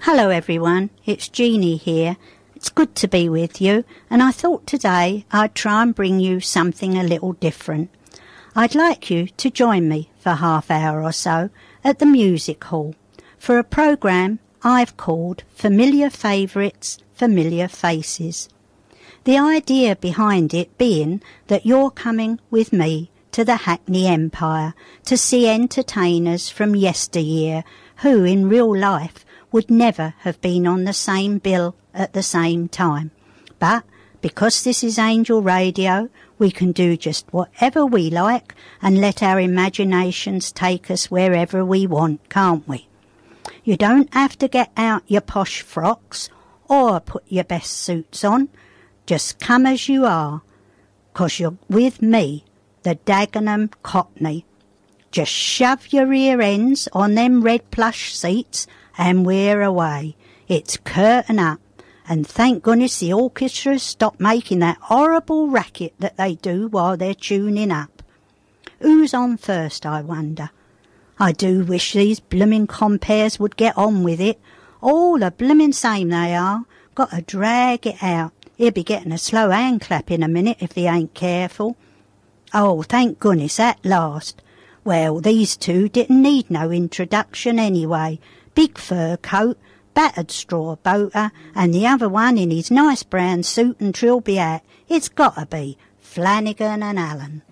Hello everyone, it's Jeannie here. It's good to be with you, and I thought today I'd try and bring you something a little different. I'd like you to join me for half hour or so at the music hall for a programme I've called Familiar Favourites, Familiar Faces. The idea behind it being that you're coming with me to the Hackney Empire to see entertainers from yesteryear who in real life would never have been on the same bill at the same time. But because this is Angel Radio, we can do just whatever we like and let our imaginations take us wherever we want, can't we? You don't have to get out your posh frocks or put your best suits on. Just come as you are, 'cause you're with me, the Dagenham Cockney. Just shove your rear ends on them red plush seats and we're away. It's curtain up, and thank goodness the orchestra's stopped making that horrible racket that they do while they're tuning up. Who's on first, I wonder? I do wish these bloomin' compares would get on with it. All the bloomin' same they are. Got to drag it out. He'll be getting a slow hand clap in a minute if they ain't careful. Oh, thank goodness, at last. Well, these two didn't need no introduction anyway. Big fur coat, battered straw boater, and the other one in his nice brown suit and trilby hat. It's got to be Flanagan and Allen.